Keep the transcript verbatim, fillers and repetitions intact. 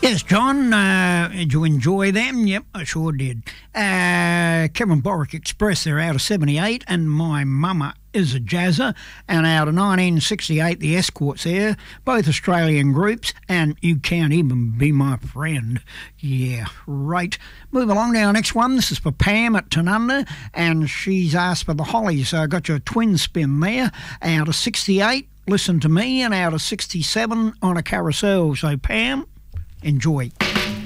Yes, John, uh, did you enjoy them? Yep, I sure did. Uh, Kevin Boric Express, they're out of seventy-eight, and My Mama is a Jazzer, and out of nineteen sixty-eight, the Escorts there, both Australian groups, and You Can't Even Be My Friend. Yeah, right. Move along to our next one. This is for Pam at Tanunda, and she's asked for the Hollies, so I got your twin spin there. Out of sixty-eight, Listen to Me, and out of sixty-seven, On a Carousel. So, Pam, enjoy.